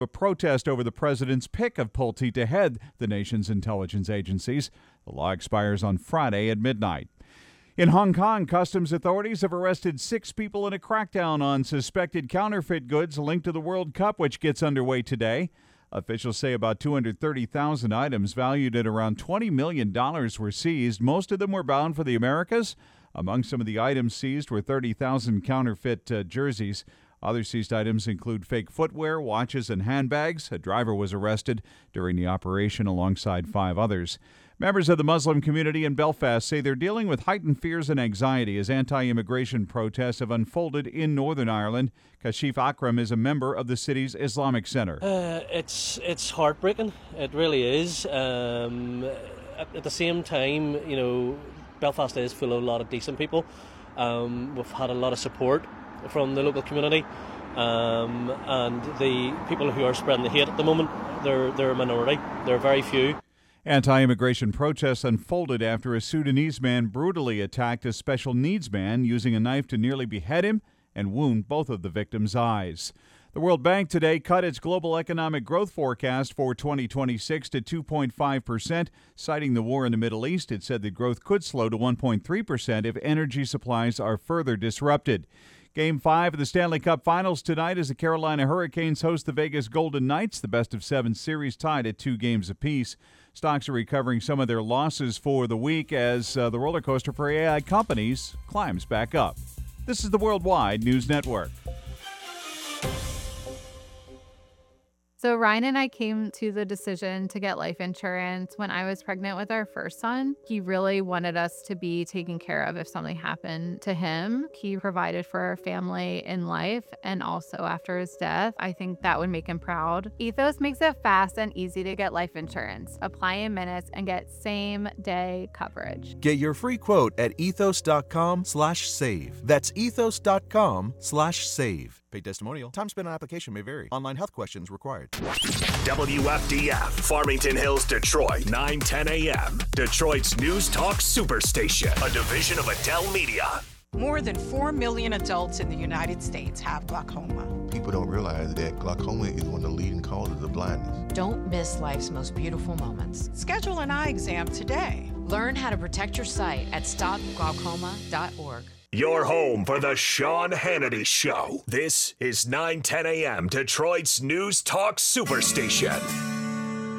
A protest over the president's pick of Pulte to head the nation's intelligence agencies. The law expires on Friday at midnight. In Hong Kong, customs authorities have arrested 6 people in a crackdown on suspected counterfeit goods linked to the World Cup, which gets underway today. Officials say about 230,000 items valued at around $20 million were seized. Most of them were bound for the Americas. Among some of the items seized were 30,000 counterfeit jerseys. Other seized items include fake footwear, watches, and handbags. A driver was arrested during the operation alongside 5 others. Members of the Muslim community in Belfast say they're dealing with heightened fears and anxiety as anti-immigration protests have unfolded in Northern Ireland. Kashif Akram is a member of the city's Islamic Center. It's heartbreaking. It really is. At the same time, Belfast is full of a lot of decent people. We've had a lot of support from the local community, and the people who are spreading the hate at the moment, they're a minority. They're very few. Anti-immigration protests unfolded after a Sudanese man brutally attacked a special needs man using a knife to nearly behead him and wound both of the victim's eyes. The World Bank today cut its global economic growth forecast for 2026 to 2.5%, citing the war in the Middle East. It said that growth could slow to 1.3% if energy supplies are further disrupted. Game 5 of the Stanley Cup Finals tonight as the Carolina Hurricanes host the Vegas Golden Knights. The best-of-7 series tied at 2 games apiece. Stocks are recovering some of their losses for the week as the roller coaster for AI companies climbs back up. This is the Worldwide News Network. So Ryan and I came to the decision to get life insurance when I was pregnant with our first son. He really wanted us to be taken care of if something happened to him. He provided for our family in life and also after his death. I think that would make him proud. Ethos makes it fast and easy to get life insurance. Apply in minutes and get same-day coverage. Get your free quote at ethos.com/save. That's ethos.com/save. Paid testimonial. Time spent on application may vary. Online health questions required. WFDF, Farmington Hills, Detroit, 9:10 a.m. Detroit's News Talk Superstation, a division of Adele Media. More than 4 million adults in the United States have glaucoma. People don't realize that glaucoma is one of the leading causes of blindness. Don't miss life's most beautiful moments. Schedule an eye exam today. Learn how to protect your sight at stopglaucoma.org. Your home for the Sean Hannity Show. This is 9:10 a.m. Detroit's News Talk Superstation.